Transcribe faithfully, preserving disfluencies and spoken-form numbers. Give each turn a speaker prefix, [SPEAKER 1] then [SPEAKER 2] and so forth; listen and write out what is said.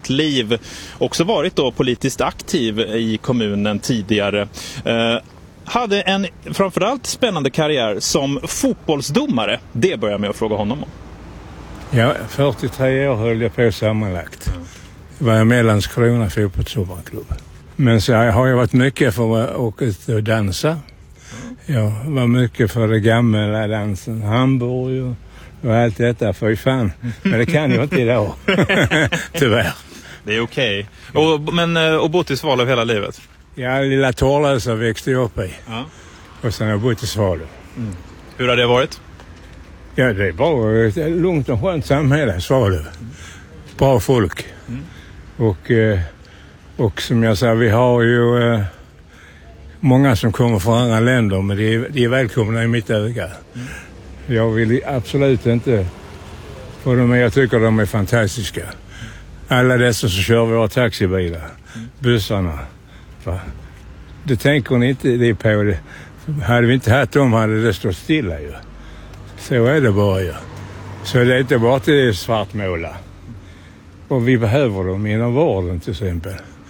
[SPEAKER 1] sitt liv. Också varit då politiskt aktiv i kommunen tidigare. Eh, hade en framförallt spännande karriär som fotbollsdomare. Det börjar jag med att fråga honom om.
[SPEAKER 2] Ja, fyrtiotre år höll jag på sammanlagt. Det var med Landskrona fotbollsdomarklubb. Men så har jag varit mycket för att åka ut och dansa. Jag var mycket för det gamla dansen, Hamburg och, och allt detta, för fan. Men det kan jag inte idag, tyvärr.
[SPEAKER 1] Det är okej. Okay. Och, men, och bott i Svalöv hela livet?
[SPEAKER 2] Ja, lilla Torrlösa växte jag upp i. Ja. Och sen har jag bott i Svalöv.
[SPEAKER 1] Mm. Hur har det varit?
[SPEAKER 2] Ja, det är bra. Ett lugnt och skönt samhälle, Svalöv. Bra folk. Mm. Och, och som jag sa, vi har ju eh, många som kommer från andra länder, men de är, de är välkomna i mitt öga. Mm. Jag vill absolut inte få dem, men jag tycker de är fantastiska. Alla dessa som kör våra taxibilar, mm. bussarna. Va? Det tänker ni inte det på. Det. Hade vi inte haft dem hade det stått stilla ju. Så är det bara ju. Så det är inte bara till svartmåla. Och vi behöver dem inom vården till exempel.